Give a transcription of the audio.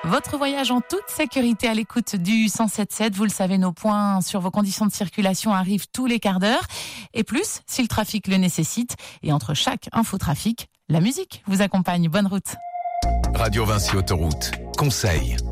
Votre voyage en toute sécurité à l'écoute du 107.7. Vous le savez, nos points sur vos conditions de circulation arrivent tous les quarts d'heure. Et plus, si le trafic le nécessite. Et entre chaque infotrafic, la musique vous accompagne. Bonne route. Radio Vinci Autoroute. Conseil.